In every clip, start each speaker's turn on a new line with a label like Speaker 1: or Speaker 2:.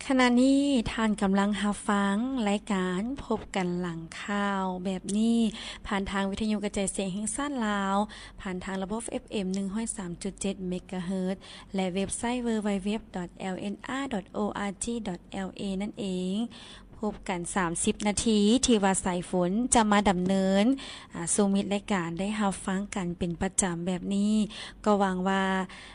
Speaker 1: ขณะนี้ท่านกำลังรับฟังรายการพบกันหลังข่าวแบบนี้ผ่านทางวิทยุกระจายเสียงแห่งชาติลาวผ่านทางระบบ FM 103.7 เมกะเฮิรตซ์และเว็บไซต์ www.lnr.org.la นั่นเองพบกัน30นาทีที่ว่าสายฝนจะมาดำเนินสู่มิตรรายการได้รับฟังกันเป็นประจำแบบนี้ก็หวังว่า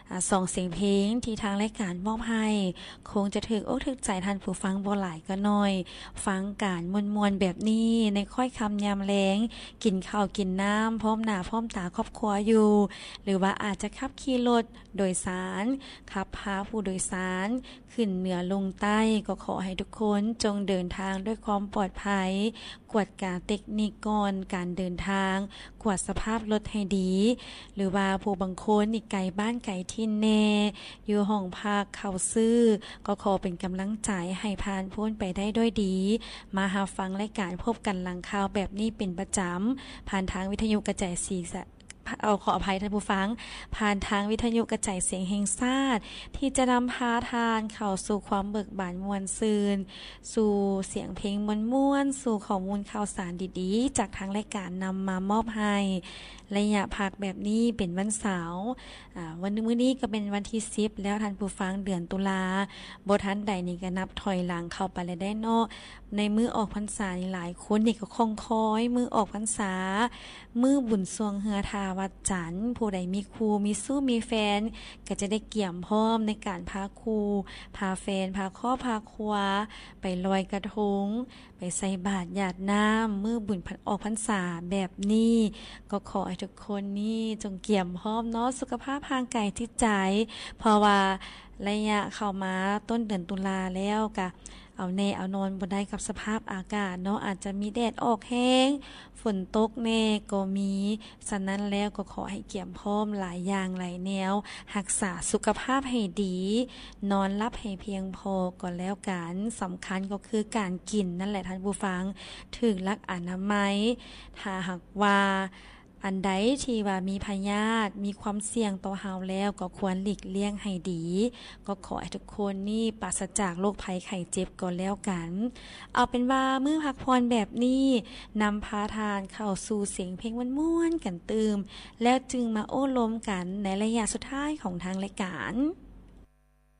Speaker 1: 2เสียงเพลงที่ทางรายการมอบให้คงจะถึกอกถึกใจท่านผู้ฟังบ่หลายก็น้อยฟังการมวลๆแบบนี้ในค่อยคำยามแลงกินข้าวกินน้ำพร้อมหน้าพร้อมตาครอบครัวอยู่หรือว่าอาจจะขับขี่รถโดยสารขับพาผู้โดยสารขึ้นเหนือลงใต้ก็ขอให้ทุกคนจงเดินทางด้วยความปลอดภัยกวดการเทคนิคก่อนการเดินทางกวดสภาพรถให้ดีหรือว่าผู้บางคนนี่ไกลบ้านไกลที่แน่อยู่ห้องพักเข้าซื้อก็ขอเป็นกำลังใจให้ผ่านพ้นไปได้ด้วยดีมาหาฟังรายการพบกันหลังข่าวแบบนี้เป็นประจำผ่านทางวิทยุกระจายเสียงขออภัยท่านผู้ฟังผ่านทางวิทยุกระจายเสียงแห่งชาติที่จะนำพาทานเข้าสู่ความเบิกบานมวลซืนสู่เสียงเพลงม่วนๆสู่ข้อมูลข่าวสารดีๆจากทางรายการนำมามอบให้ระยะพักแบบนี้เป็นวันเสาร์วันมื้อนี้ก็เป็นวันที่10แล้วท่านผู้ฟังเดือนตุลาบ่ทันใดนี่ก็นับถอยหลังเข้าไปแล้วได้เนาะในมื้อออกพรรษานี่หลายคนนี่ก็คงคอยมื้อออกพรรษามื้อบุญสวงเฮือทาวัดจันทร์ผู้ใดมีครูมีสู้มีแฟนก็จะได้เกี่ยมพร้อมในการพาครูพาแฟนพาครอบพาครัวไปลอยกระทงไปใส่บาตรหยาดน้ำมื้อบุญออกพรรษาแบบนี้ก็ขอให้ทุกคนนี่จงเกี่ยมพร้อมเนาะสุขภาพร่างกายที่ใจเพราะว่าระยะเข้ามาต้นเดือนตุลาแล้วก็เอาแน่เอานอนบ่ได้กับสภาพอากาศเนาะอาจจะมีแดดออกแห้งฝนตกแน่ก็มีฉะนั้นแล้วก็ขอให้เกี่ยมพร้อมหลายอย่างหลายแนวรักษาสุขภาพให้ดีนอนหลับให้เพียงพอก่อนแล้วกันสำคัญก็คือการกินนั่นแหละท่านผู้ฟังถึงหลักอนามัยถ้าหากว่าอันใดที่ว่ามีพยาธิมีความเสี่ยงต่อเฮาแล้วก็ควรหลีกเลี่ยงให้ดีก็ขอให้ทุกคนนี่ปราศจากโรคภัยไข้เจ็บก่อนแล้วกันเอาเป็นว่ามื้อพักผ่อนแบบนี้นำพาทานเข้าสู่เสียงเพลงม่วนๆกันตื่มแล้วจึงมาโอ้ลมกันในระยะสุดท้ายของทางรายการ